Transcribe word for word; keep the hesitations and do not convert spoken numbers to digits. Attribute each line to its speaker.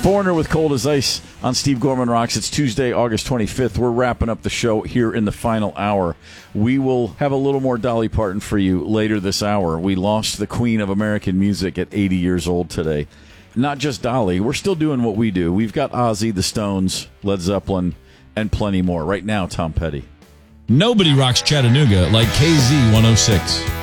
Speaker 1: Foreigner with Cold as Ice on Steve Gorman Rocks. It's Tuesday, August twenty-fifth. We're wrapping up the show here in the final hour. We will have a little more Dolly Parton for you later this hour. We lost the queen of American music at eighty years old today. Not just Dolly. We're still doing what we do. We've got Ozzy, the Stones, Led Zeppelin, and plenty more. Right now, Tom Petty.
Speaker 2: Nobody rocks Chattanooga like K Z one oh six.